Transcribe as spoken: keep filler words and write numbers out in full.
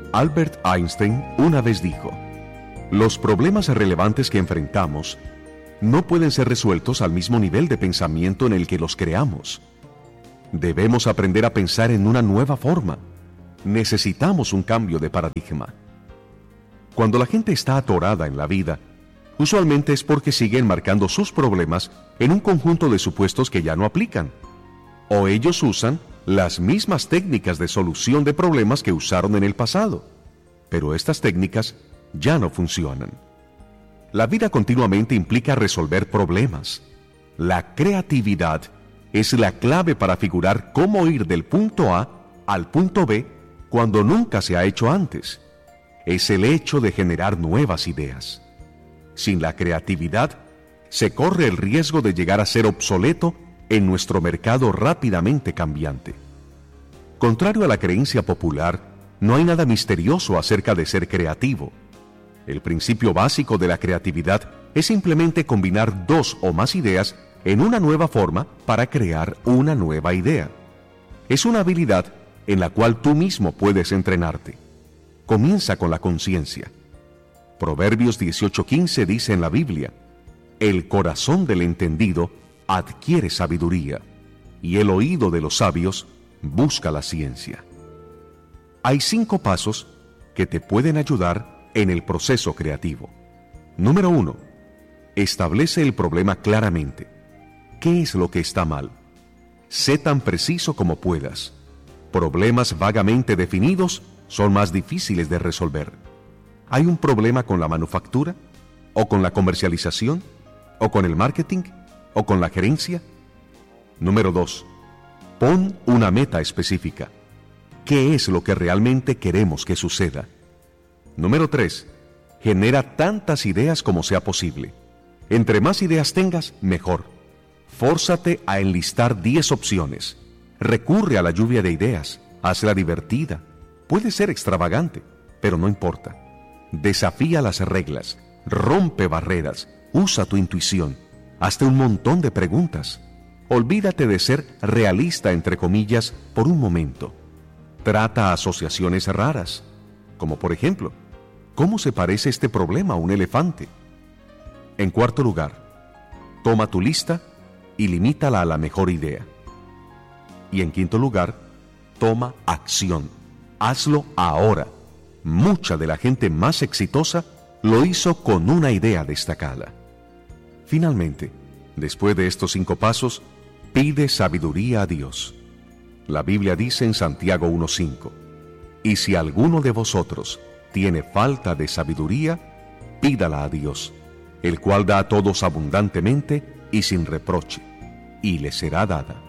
Albert Einstein una vez dijo: los problemas relevantes que enfrentamos no pueden ser resueltos al mismo nivel de pensamiento en el que los creamos. Debemos aprender a pensar en una nueva forma. Necesitamos un cambio de paradigma. Cuando la gente está atorada en la vida, usualmente es porque sigue enmarcando sus problemas en un conjunto de supuestos que ya no aplican. O ellos usan las mismas técnicas de solución de problemas que usaron en el pasado, pero estas técnicas ya no funcionan. La vida continuamente implica resolver problemas. La creatividad es la clave para figurar cómo ir del punto A al punto B cuando nunca se ha hecho antes. Es el hecho de generar nuevas ideas. Sin la creatividad, se corre el riesgo de llegar a ser obsoleto en nuestro mercado rápidamente cambiante. Contrario a la creencia popular, no hay nada misterioso acerca de ser creativo. El principio básico de la creatividad es simplemente combinar dos o más ideas en una nueva forma para crear una nueva idea. Es una habilidad en la cual tú mismo puedes entrenarte. Comienza con la conciencia. Proverbios dieciocho quince dice en la Biblia: el corazón del entendido adquiere sabiduría, y el oído de los sabios busca la ciencia. Hay cinco pasos que te pueden ayudar en el proceso creativo. Número uno. Establece el problema claramente. ¿Qué es lo que está mal? Sé tan preciso como puedas. Problemas vagamente definidos son más difíciles de resolver. ¿Hay un problema con la manufactura? ¿O con la comercialización? ¿O con el marketing? ¿O con la gerencia? Número dos. Pon una meta específica. ¿Qué es lo que realmente queremos que suceda? Número tres. Genera tantas ideas como sea posible. Entre más ideas tengas, mejor. Fórzate a enlistar diez opciones. Recurre a la lluvia de ideas. Hazla divertida. Puede ser extravagante, pero no importa. Desafía las reglas. Rompe barreras. Usa tu intuición. Hazte un montón de preguntas. Olvídate de ser realista, entre comillas, por un momento. Trata asociaciones raras, como por ejemplo, ¿cómo se parece este problema a un elefante? En cuarto lugar, toma tu lista y limítala a la mejor idea. Y en quinto lugar, toma acción. Hazlo ahora. Mucha de la gente más exitosa lo hizo con una idea destacada. Finalmente, después de estos cinco pasos, pide sabiduría a Dios. La Biblia dice en Santiago uno cinco: y si alguno de vosotros tiene falta de sabiduría, pídala a Dios, el cual da a todos abundantemente y sin reproche, y le será dada.